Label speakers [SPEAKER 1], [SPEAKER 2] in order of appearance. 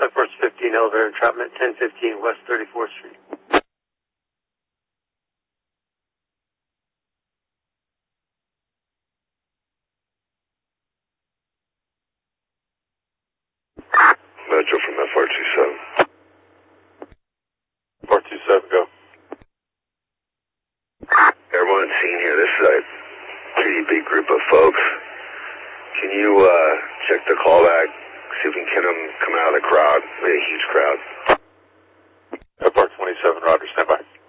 [SPEAKER 1] Force 15 elevator entrapment, 1015 West 34th Street.
[SPEAKER 2] Metro from FR27.
[SPEAKER 1] 427, go.
[SPEAKER 2] Everyone seen here, this is a pretty big group of folks. Can you check the callback, see if we can get them coming out of the crowd? We had a huge crowd.
[SPEAKER 1] FR27, Roger, stand by.